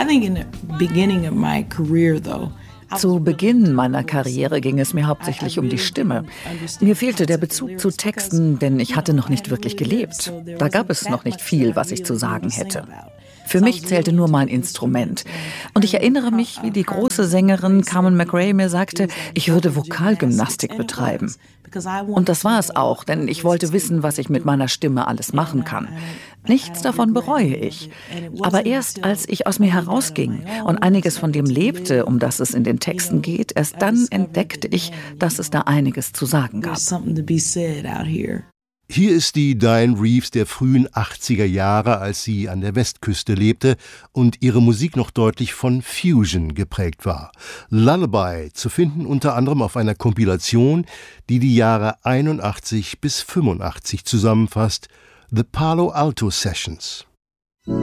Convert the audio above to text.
Zu Beginn meiner Karriere ging es mir hauptsächlich um die Stimme. Mir fehlte der Bezug zu Texten, denn ich hatte noch nicht wirklich gelebt. Da gab es noch nicht viel, was ich zu sagen hätte. Für mich zählte nur mein Instrument. Und ich erinnere mich, wie die große Sängerin Carmen McRae mir sagte, ich würde Vokalgymnastik betreiben. Und das war es auch, denn ich wollte wissen, was ich mit meiner Stimme alles machen kann. Nichts davon bereue ich. Aber erst als ich aus mir herausging und einiges von dem lebte, um das es in den Texten geht, erst dann entdeckte ich, dass es da einiges zu sagen gab. Hier ist die Dianne Reeves der frühen 80er Jahre, als sie an der Westküste lebte und ihre Musik noch deutlich von Fusion geprägt war. Lullaby zu finden unter anderem auf einer Kompilation, die die Jahre 81 bis 85 zusammenfasst, The Palo Alto Sessions.